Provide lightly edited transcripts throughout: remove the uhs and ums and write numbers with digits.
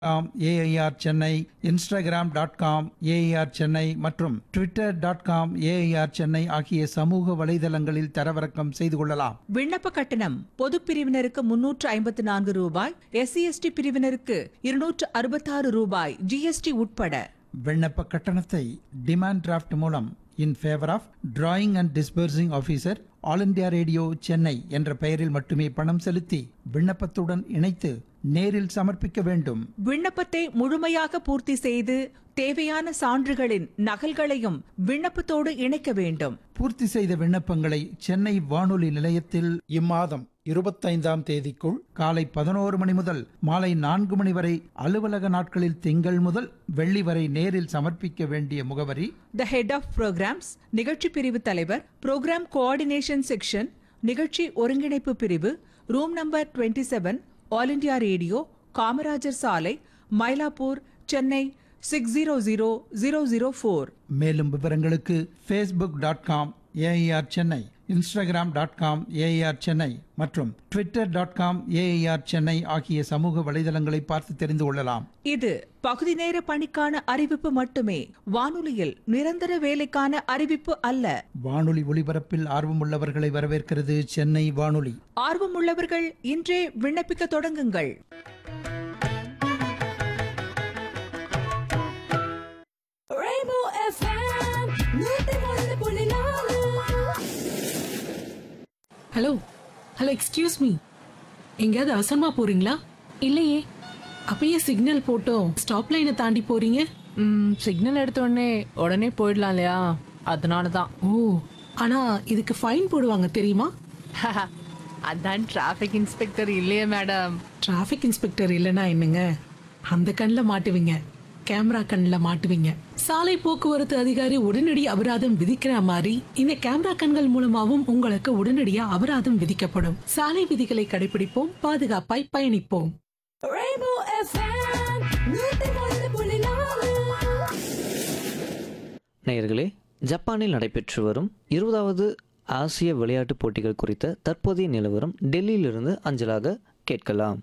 AIR Chennai, Instagram.com AIR Chennai மற்றும் Twitter.com AIR Chennai ஆகிய சமூக வலைதளங்களில் தரவிறக்கம் செய்து கொள்ளலாம். விண்ணப்ப கட்டணம் பொது பிரிவினருக்கு 354 ரூபாய், SC/ST பிரிவினருக்கு 266 ரூபாய், GST உட்பட. விண்ணப்ப கட்டணத்தை டிமாண்ட் டிராஃப்ட் மூலம் இன் favour of drawing and disbursing officer, all India radio Chennai என்ற பெயரில் மட்டுமே பணம் செலுத்தி விண்ணப்பத்துடன் இணைத்து நேரில் சமர்ப்பிக்க வேண்டும். விண்ணப்பத்தை முழுமையாக பூர்த்தி செய்து தேவையான சான்றுகளின் நகல்களையும் விண்ணப்பத்தோடு இணைக்க வேண்டும். பூர்த்தி செய்த விண்ணப்பங்களை சென்னை வானொலி நிலையத்தில் இம்மாதம் 25ஆம் தேதிக்குள் காலை 11 மணி முதல் மாலை 4 மணி வரை அலுவலக நாட்களில் திங்கள் முதல் வெள்ளி வரை நேரில் சமர்ப்பிக்க வேண்டிய முகவரி: த ஹெட் ஆஃப் புரோகிராம்ஸ், நிகழ்ச்சி பிரிவு தலைவர், புரோகிராம் கோஆர்டினேஷன் செக்ஷன், நிகழ்ச்சி ஒருங்கிணைப்பு பிரிவு, room number 27, all India radio, Kamarajar சாலை, மயிலாப்பூர், சென்னை 600004. மேலும் விவரங்களுக்கு facebook.com AIR Chennai, Instagram.com AIR Chennai மற்றும் Twitter.com ஏஐஆர் சென்னை ஆகிய சமூக வலைதளங்களை பார்த்து தெரிந்து கொள்ளலாம். இது பகுதி நேர பணிக்கான அறிவிப்பு மட்டுமே, வானொலியில் நிரந்தர வேலைக்கான அறிவிப்பு அல்ல. வானொலி ஒலிபரப்பில் ஆர்வமுள்ளவர்களை வரவேற்கிறது சென்னை வானொலி. ஆர்வமுள்ளவர்கள் இன்றே விண்ணப்பிக்க தொடங்குங்கள். ஹலோ ஹலோ, எக்ஸ்கியூஸ் மீ, எங்கேயாவது அவசரமா போறீங்களா? இல்லையே. அப்பயே சிக்னல் போட்டோம் ஸ்டாப் லைனை தாண்டி போறீங்க. சிக்னல் எடுத்த உடனே போயிடலாம் இல்லையா, அதனால தான். ஓ, ஆனா இதுக்கு ஃபைன் போடுவாங்க தெரியுமா? அதான் டிராஃபிக் இன்ஸ்பெக்டர் இல்லையே மேடம். டிராஃபிக் இன்ஸ்பெக்டர் இல்லைன்னா என்னங்க, அந்த கண்ணில் மாட்டுவீங்க, கேமரா கண்ணில் மாட்டுவீங்க. சாலை போக்குவரத்து அதிகாரி உடனடி அபராதம் விதிக்கிற மாதிரி இந்த கேமரா கண்கள் மூலமாவும் உங்களுக்கு உடனடியா அபராதம் விதிக்கப்படும். சாலை விதிகளை கடைபிடிப்போம், பாதுகாப்பாய் பயணிப்போம். நேயர்களே, ஜப்பானில் நடைபெற்று வரும் 20வது ஆசிய விளையாட்டுப் போட்டிகள் குறித்த தற்போதைய நிலவரம் டெல்லியிலிருந்து அஞ்சலாக கேட்கலாம்.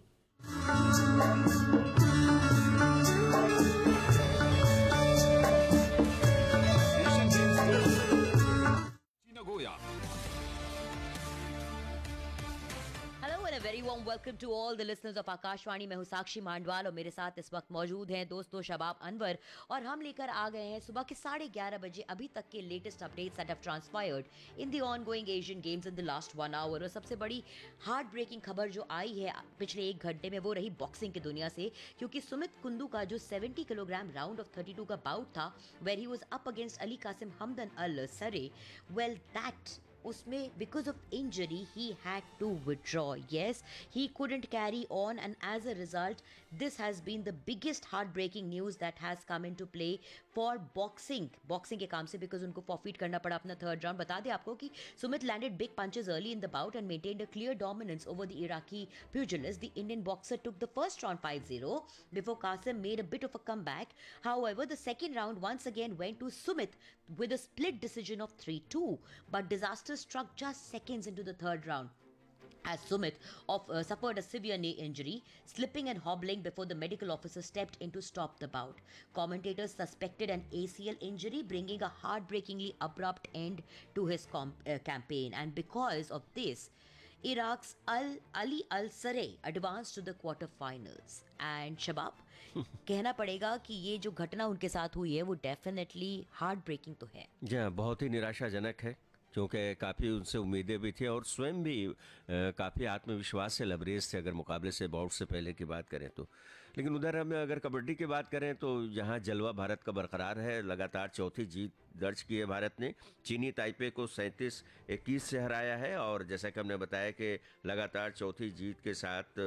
Very warm welcome to all the listeners of Akashvani. मैं हूं साक्षी मांडवाल और मेरे साथ इस वक्त मौजूद हैं दोस्तों शबाब अनवर, और हम लेकर आ गए हैं सुबह के 11:30 बजे अभी तक के latest updates that have transpired in the ongoing Asian games in the last 1 our. और सबसे बड़ी हार्ट ब्रेकिंग खबर जो आई है पिछले 1 घंटे में वो रही बॉक्सिंग की दुनिया से, क्योंकि सुमित कुंदू का जो 70 किलोग्राम राउंड ऑफ 32 का बाउट था, where he was up against Ali Qasim हमदन अल सरे, वेल दैट उसमें because of injury he had to withdraw. Yes, he couldn't carry on, and as a result this has been the biggest heartbreaking news that has come into play for boxing के काम से, because उनको forfeit करना पड़ा अपना third round. बता दें आपको कि Sumit landed big punches early in the bout and maintained a clear dominance over the Iraqi pugilist. The Indian boxer took the first round 5-0 before Qasim made a bit of a comeback. However, the second round once again went to Sumit with a split decision of 3-2, but disaster struck just seconds into the third round as Sumit suffered a severe knee injury, slipping and hobbling before the medical officer stepped in to stop the bout. Commentators suspected an ACL injury, bringing a heartbreakingly abrupt end to his campaign. And because of this, Iraq's Ali Al-Sarey advanced to the quarterfinals. And Shabab, कहना पड़ेगा कि ये जो घटना उनके साथ हुई है वो डेफिनेटली हार्ट ब्रेकिंग तो है। जी हाँ, बहुत ही निराशाजनक है, क्योंकि काफ़ी उनसे उम्मीदें भी थी और स्वयं भी काफ़ी आत्मविश्वास से लबरेज थे अगर मुकाबले से बाउट से पहले की बात करें तो। लेकिन उधर हम अगर कबड्डी की बात करें तो यहाँ जलवा भारत का बरकरार है। लगातार चौथी जीत दर्ज की है भारत ने। चीनी ताइपे को 37-21 से हराया है, और जैसा कि हमने बताया कि लगातार चौथी जीत के साथ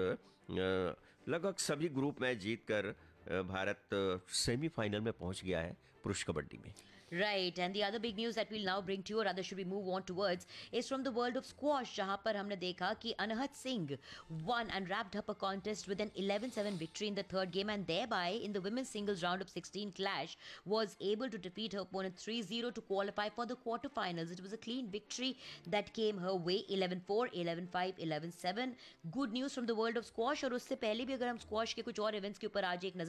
लगभग सभी ग्रुप मैच जीत कर भारत सेमीफाइनल में पहुंच गया है पुरुष कबड्डी में। Right, and the other big news that we'll now bring to you, or rather should we move on towards, is from the world of squash, जहां पर हमने देखा कि Anahat Singh won and wrapped up a contest with an 11-7 victory in the third game, and thereby in the women's singles round of 16 clash was able to defeat her opponent 3-0 to qualify for the quarterfinals. It was a clean victory that came her way, 11-4, 11-5, 11-7. Good news from the world of squash। और उससे पहले भी अगर हम squash के कुछ और events के ऊपर आज एक नजर